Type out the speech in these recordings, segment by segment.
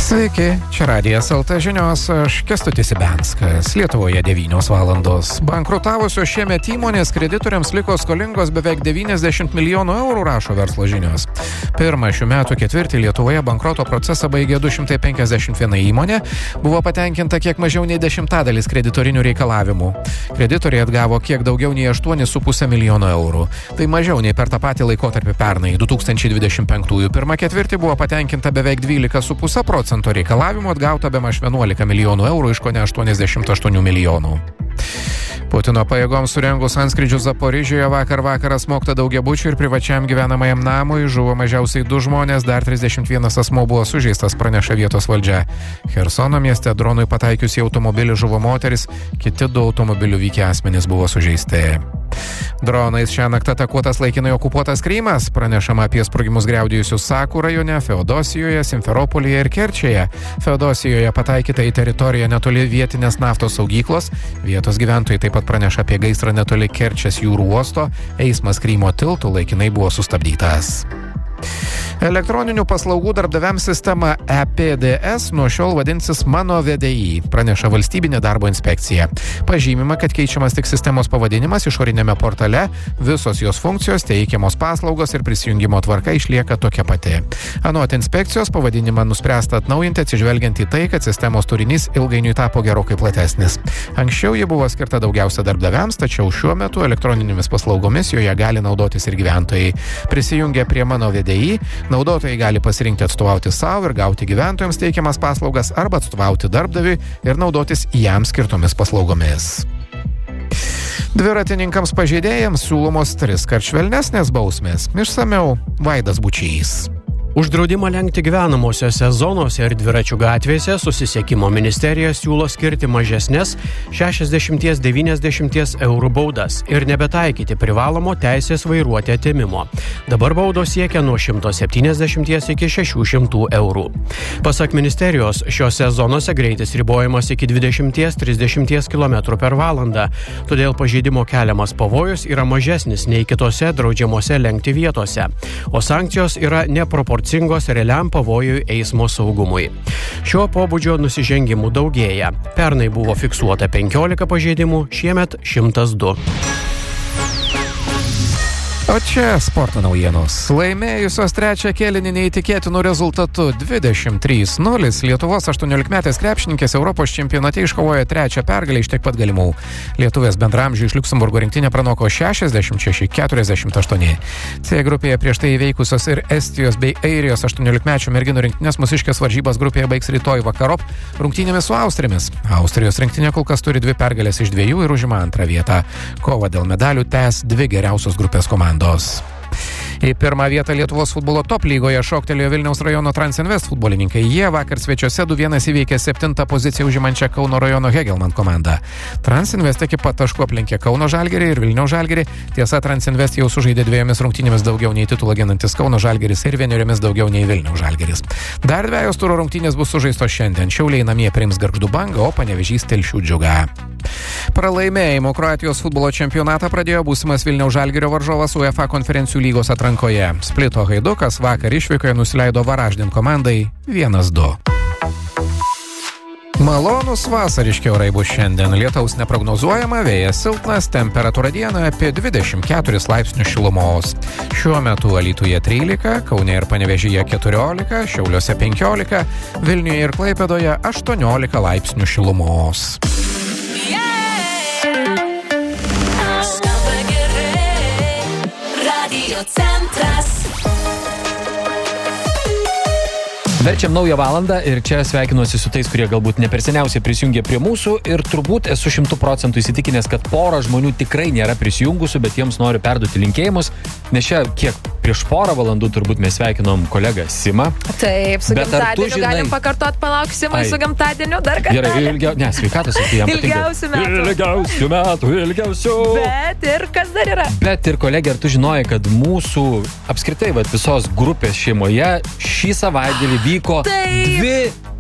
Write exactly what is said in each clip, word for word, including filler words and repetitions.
Sveiki, čia Radijas L T žinios, aš Kęstutis Ibenskas. Lietuvoje devynios valandos. Bankrutavusios šiemet įmonės kreditoriams liko skolingos beveik devyniasdešimt milijonų eurų, rašo Verslo žinios. Pirmą šių metų ketvirtį Lietuvoje bankroto procesą baigė du šimtai penkiasdešimt viena įmonė, buvo patenkinta kiek mažiau nei dešimtadalis kreditorinių reikalavimų. Kreditoriai atgavo kiek daugiau nei aštuoni su puse milijono eurų. Tai mažiau nei per tą patį laikotarpį pernai. du tūkstančiai dvidešimt penktųjų pirmą ketvirtį buvo patenkinta beveik dvylika su puse procento reikalavimų, atgauta bemaž vienuolika milijonų eurų iš kone aštuoniasdešimt aštuonių milijonų. Putino pajėgoms surengus antskrydžius Zaporižėje vakar vakarą smogta daugiabučių ir privačiam gyvenamajam namui, žuvo mažiausiai du žmonės, dar trisdešimt vienas asmuo buvo sužeistas, praneša vietos valdžia. Chersono mieste dronui pataikius į automobilį žuvo moteris, kiti du automobilių vykę asmenys buvo sužeisti. Dronais šią naktą atakuotas laikinai okupuotas Krymas, pranešama apie sprogimus griaudėjusius Sakų rajone, Feodosijoje, Simferopolyje ir Kerčėje. Feodosijoje pataikyta į teritoriją netoli vietinės naftos saugyklos, vietos gyventojai taip pat praneša apie gaisrą netoli Kerčės jūrų uosto, eismas Krymo tiltų laikinai buvo sustabdytas. Elektroninių paslaugų darbdaviams sistema E P D S nuo šiol vadinsis Mano V D I, praneša Valstybinė darbo inspekcija. Pažymima, kad keičiamas tik sistemos pavadinimas išorinėme portale, visos jos funkcijos, teikiamos paslaugos ir prisijungimo tvarka išlieka tokia pati. Anot inspekcijos pavadinimą nuspręsta atnaujinti atsižvelgiant į tai, kad sistemos turinys ilgainiui tapo gerokai platesnis. Anksčiau ji buvo skirta daugiausia darbdaviams, tačiau šiuo metu elektroninėmis paslaugomis joje gali naudotis ir gyventojai. Prisijungę prie Mano V D I, naudotojai gali pasirinkti atstovauti savo ir gauti gyventojams teikiamas paslaugas arba atstovauti darbdaviui ir naudotis jam skirtomis paslaugomis. Dviratininkams pažeidėjams siūlomos tris kart švelnesnės bausmės. Išsamiau Vaidas Bučys. Už draudimą lenkti gyvenamosiose zonose ir dviračių gatvėse Susisiekimo ministerija siūlo skirti mažesnės šešiasdešimt devyniasdešimt eurų baudas ir nebetaikyti privalomo teisės vairuoti atėmimo. Dabar baudos siekia nuo šimto septyniasdešimt iki šešių šimtų eurų. Pasak ministerijos, šiose zonose greitis ribojamas iki dvidešimt trisdešimt kilometrų per valandą, todėl pažeidimo keliamas pavojus yra mažesnis nei kitose draudžiamose lenkti vietose, o sankcijos yra neproporcingos realiam pavojui eismo saugumui. Šio pobūdžio nusižengimų daugėja. Pernai buvo fiksuota penkiolika pažeidimų, šiemet šimtas du. O čia sporto naujienos. Laimėjusios trečią kėlinį neįtikėtinų rezultatų dvidešimt trys nulis Lietuvos aštuoniolikmetės krepšininkės Europos čempionate iškovojo trečią pergalę iš tiek pat galimų. Lietuvės bendramžių iš Liuksemburgo rinktinė pranoko šešiasdešimt šeši keturiasdešimt aštuoni. C grupėje prieš tai įveikusios ir Estijos bei Airijos aštuoniolikmečių merginų rinktinės mūsiškės varžybas grupėje baigs rytoj vakarop rungtynėmis su Austrėmis. Austrijos rinktinė kol kas turi dvi pergalės iš dviejų ir užima antrą vietą. Kova dėl medalių tęs dvi geriausios grupės komandos. Į pirmą vietą Lietuvos futbolo top lygoje šoktelėjo Vilniaus rajono Transinvest futbolininkai. Jie vakar svečiuose du vienas įveikė septintą poziciją užimančią Kauno rajono Hegelman komandą. Transinvest ekipa tašku aplenkė Kauno Žalgirį ir Vilniaus Žalgirį. Tiesa, Transinvest jau sužaidė dviejomis rungtynėmis daugiau nei titulą ginantis Kauno Žalgiris ir vieneriomis daugiau nei Vilniaus Žalgiris. Dar dvejos turo rungtynės bus sužaistos šiandien. Šiauliai namie priims Gargždų Bangą, o Panevėžys Telšių Džiugą. Pralaimėjimo Kroatijos futbolo čempionatą pradėjo būsimas Vilniaus Žalgirio varžovas UEFA konferencijų lygos atrankoje. Splito Haidukas vakar išvykoje nusileido Varaždin komandai vienas du. Malonus vasariški orai bus šiandien. Lietaus neprognozuojama, vėjas silpnas, temperatūra dieną apie dvidešimt keturis laipsnius šilumos. Šiuo metu Alytuje trylika, Kaune ir Panevėžyje keturiolika, Šiauliuose penkiolika, Vilniuje ir Klaipėdoje aštuoniolika laipsnių šilumos. Verčiam naują valandą ir čia sveikinuosi su tais, kurie galbūt ne per seniausiai prisijungė prie mūsų ir turbūt esu šimtų procentų įsitikinęs, kad pora žmonių tikrai nėra prisijungusių, bet jiems noriu perduoti linkėjimus, nes čia kiek prieš porą valandų turbūt mes sveikinom kolegą Simą. Taip, su bet gimtadieniu žinai... galim pakartot, palauk Simai su gimtadieniu dar kartą. Gerai, ilgiau, ne, sveikatos, tai jam patinka. Ilgiausių metų. Ilgiausių metų, ilgiausių. Bet ir kas dar yra? Bet ir kolegė, ar tu žinojai, kad mūsų apskritai vat, visos grupės šeimoje šį savaitgalį vyko Taip. dvi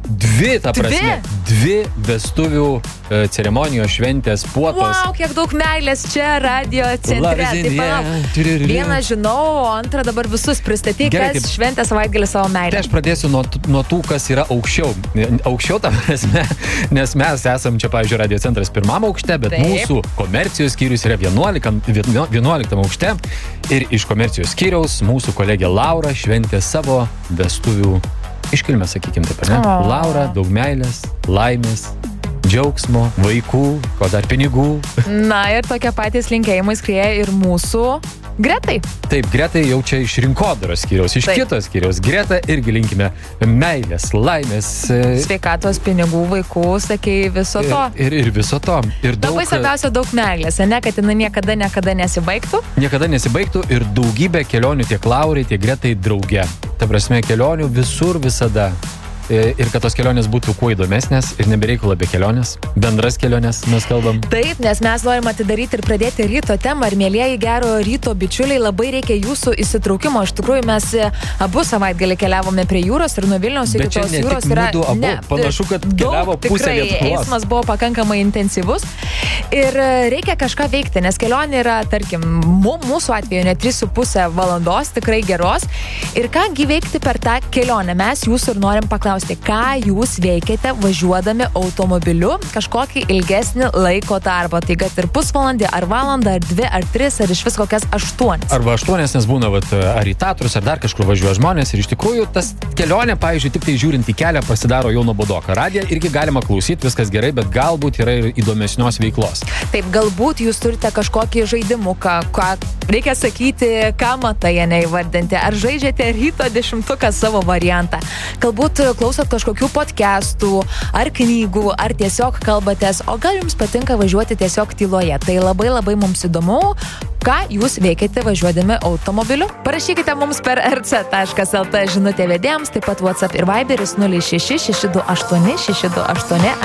Dvi, ta prasme. Dvi, dvi vestuvių e, ceremonijos, šventės, puotos. Wow, kiek daug meilės čia radio centre. Tai palauk. Vieną žinau, o antrą dabar visus pristatyk, Gerai, kas taip. šventę savaitgalį savo meilę. Tai aš pradėsiu nuo, nuo tų, kas yra aukščiau. Aukščiau tam prasme, nes mes esam čia, pavyzdžiui, radio centras pirmam aukšte, bet Taip. mūsų komercijos skyrius yra vienuoliktam, vienuoliktam aukšte. Ir iš komercijos skyriaus mūsų kolegė Laura šventė savo vestuvių iškilmę, sakykime taip, ar ne? O. Laura, daug meilės, laimės, džiaugsmo, vaikų, ko dar pinigų. Na ir tokie patys linkėjimai skrieja ir mūsų Gretai. Taip, Gretai jau čia iš rinkodaros skyriaus, iš Taip. kitos skyriaus. Greta irgi linkime meilės, laimės. e, Sveikatos, pinigų, vaikų, sakei, viso to. Ir, ir, ir viso to. Ir daug, Labai svarbiausia daug meilės, ne, kad jinai niekada, niekada nesibaigtų. niekada nesibaigtų ir daugybė kelionių tiek Laurai, tiek Gretai drauge. Ta prasme, kelionių visur visada. E, Ir kad tos kelionės būtų kuo įdomesnės ir nebereikalo apie kelionės. Bendras kelionės mes kalbam. Taip, nes mes norim atidaryti ir pradėti ryto temą. Ir mėlyjeji gero ryto bičiuliai, labai reikia jūsų įsitraukimo. Iš tikrųjų, mes abu savaitgalį keliavome prie jūros ir nuo Vilniaus iki Bet čia tos ne tik jūros yra... mudu abu. Panašu, kad keliavo daug, pusė tikrai, Lietuvos. eismas buvo pakankamai intensyvus. Ir reikia kažką veikti, nes kelionė yra, tarkim, mu- mūsų atveju ne trys su pusė valandos, tikrai geros. Ir kągi veikti per tą kelionę? Mes jūsų ir norim paklausti. Ką jūs veikiate važiuodami automobiliu kažkokį ilgesnį laiko tarpą. Tai kad ir pusvalandį, ar valandą, ar dvi, ar tris, ar iš vis kokias aštuonis. Arba aštuonės, nes būna vat, ar į Tatrus, ar dar kažkur važiuoja žmonės. Ir iš tikrųjų tas kelionė, pavyzdžiui, tik tai žiūrint į kelią, pasidaro jau nuobodoka. Radiją irgi galima klausyti, viskas gerai, bet galbūt yra ir įdomesnios veiklos. Taip, galbūt jūs turite kažkokį žaidimuką, ką reikia sakyti, ką matai, neįvardinti. Ar žaidžiate ryto dešimtuką savo variantą. Galbūt klausot kažkokių podcastų, ar knygų, ar tiesiog kalbatės, o gal jums patinka važiuoti tiesiog tyloje. Tai labai labai mums įdomu, ką jūs veikiate važiuodami automobiliu. Parašykite mums per r c taškas l t žinutė vedėjams, taip pat WhatsApp ir Viberis nulis šeši šeši du aštuoni šeši du aštuoni